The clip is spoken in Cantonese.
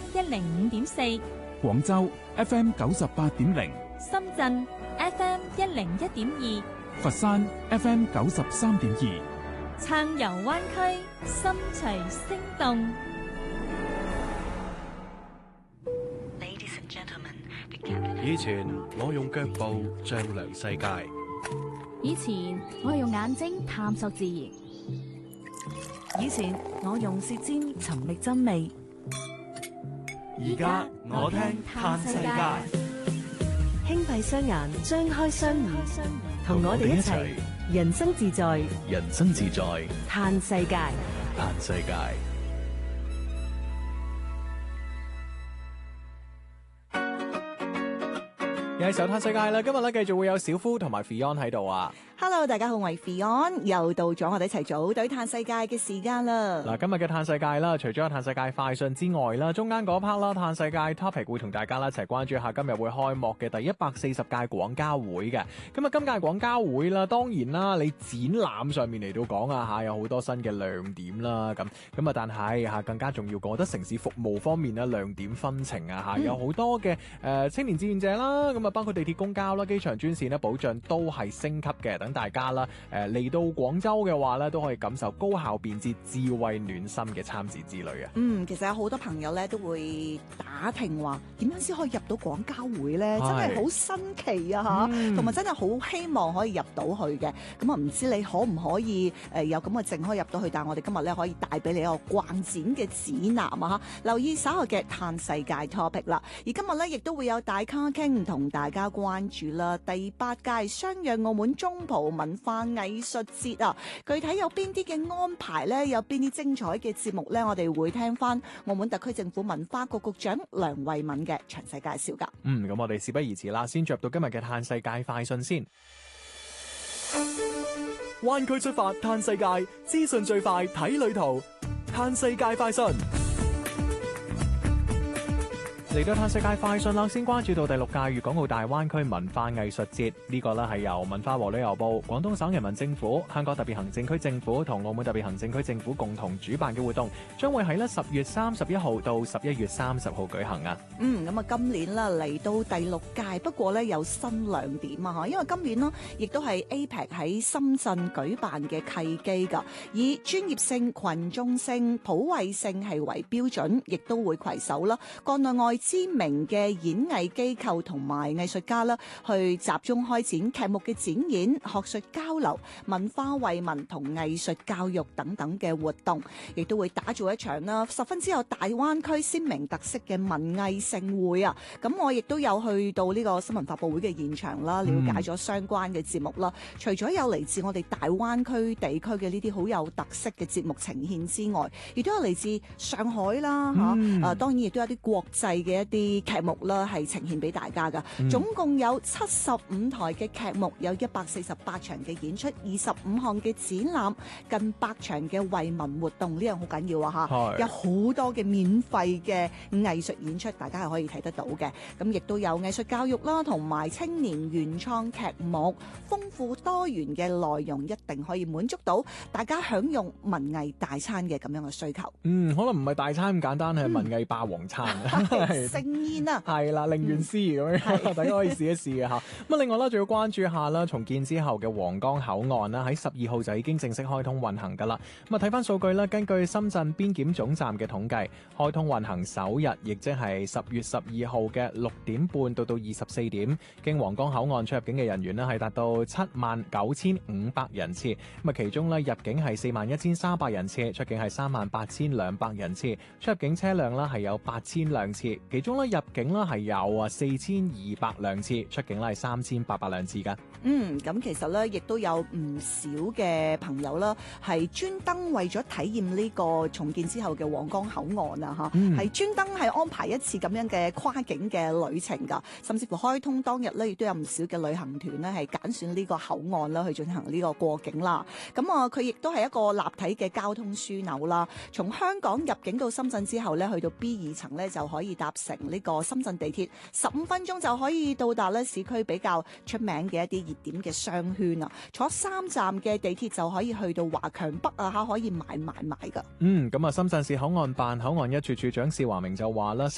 105.4， 廣州 FM 98.0， 深圳 FM 101.2， 佛山 FM 93.2， 暢遊灣區，心隨聲動。 以前我用腳步丈量世界， 以前我用眼睛探索自然， 以前我用舌尖尋覓真味， 而家我聽嘆世界。 輕閉雙眼，張開雙耳，同我哋一齊人生自在， 人生自在， 嘆世界， 嘆世界。 又係時候嘆世界啦！今日咧繼續會有小夫同埋 Fion 喺度啊。 Hello， 大家好，我係 Fion，又到咗我哋一齊組隊嘆世界嘅時間啦。 嗱，今日嘅嘆世界啦，除咗有嘆世界快訊之外啦，中間嗰 part 啦，嘆世界 topic 會同大家一齊關注下今日會開幕嘅第140屆廣交會嘅。咁啊，今屆廣交會啦，當然啦，你展覽上面嚟到講啊嚇，有好多新嘅亮點啦。咁啊，但係嚇更加重要，我覺得城市服務方面咧亮點紛呈啊嚇，有好多嘅青年志願者啦，咁啊包括地鐵公交啦、機場專線咧保障都係升級嘅，等大家啦嚟到廣州嘅話咧，都可以感受高效便捷、智慧暖心嘅參展之旅啊！ 其實有好多朋友咧都會打聽話點樣先可以入到廣交會咧，真係好新奇啊嚇，同埋真係好希望可以入到去嘅。咁啊，唔知你可唔可以有咁嘅證可以入到去？但係我哋今日咧可以帶俾你一個逛展嘅指南啊嚇！留意稍後嘅嘆世界 topic 啦。而今日咧亦都會有大咖傾同大家關注啦，第8屆相約澳門中葡文化藝術節啊，具體有邊啲嘅安排呢？有邊啲精彩嘅節目呢？我哋會聽翻澳門特區政府文化局局長梁慧敏嘅詳細介紹噶。 咁我哋事不宜遲啦，先進入到今日嘅嘆世界快訊先。灣區出發嘆世界，資訊最快睇旅途，嘆世界快訊。嚟到嘆世界快訊啦，先關注到第6屆粵港澳大灣區文化藝術節，呢個咧係由文化和旅遊部、廣東省人民政府、香港特別行政區政府同澳門特別行政區政府共同主辦嘅活動，將會喺咧10月31號到11月30號舉行啊。咁啊，今年啦嚟到第6屆，不過咧有新亮點啊，因為今年啦亦都係 APEC 喺深圳舉辦嘅契機㗎，以專業性、群眾性、普惠性係為標準，亦都會攜手啦國內外知名嘅演藝機構同埋藝術家啦，去集中開展劇目嘅展演、學術交流、文化惠民同藝術教育等等嘅活動，亦都會打造一場啦十分之有大灣區鮮明特色嘅文藝盛會啊！咁我亦都有去到呢個新聞發佈會嘅現場啦，了解咗相關嘅節目啦。除咗有嚟自我哋大灣區地區嘅呢啲好有特色嘅節目呈現之外，亦都有嚟自上海啦當然亦都有啲國際嘅一啲劇目啦，係呈現俾大家噶。總共有75台嘅劇目，有148場嘅演出，25項嘅展覽，近100場嘅惠民活動，呢樣好緊要啊嚇！有好多嘅免費嘅藝術演出，大家係可以睇得到嘅。咁亦都有藝術教育啦，同埋青年原創劇目，豐富多元嘅內容，一定可以滿足到大家享用文藝大餐嘅咁樣嘅需求。 可能唔係大餐咁簡單，係文藝霸王餐。 盛宴啊， 係啦，令願詩咁樣，大家可以試一試嘅嚇。咁另外啦，仲要關注下啦，重建之後嘅皇崗口岸啦，喺12號就已經正式開通運行㗎啦。咁啊，睇翻數據啦，根據深圳邊檢總站嘅統計，開通運行首日，亦即係10月12號嘅6點半到24點，經皇崗口岸出入境嘅人員呢係達到79500人次。咁啊，其中咧入境係41300人次，出境係38200人次，出入境車輛啦係有8000輛次，其中咧入境啦係有4200輛次，出境啦係3800輛次噶。 咁其實咧亦都有唔少嘅朋友啦，係專登為咗體驗呢個重建之後嘅皇崗口岸啊，係專登係安排一次咁樣嘅跨境嘅旅程噶，甚至乎開通當日咧亦都有唔少嘅旅行團咧係揀選呢個口岸啦去進行呢個過境啦。咁啊，佢亦都係一個立體嘅交通樞紐啦。從香港入境到深圳之後咧，去到 B2 層咧就可以搭乘呢個深圳地鐵，15分鐘就可以到達咧市區比較出名嘅一啲熱點嘅商圈啊。坐3站嘅地鐵就可以去到華強北啊，可以買噶。 咁啊，深圳市口岸辦口岸一處處長邵華明就話啦，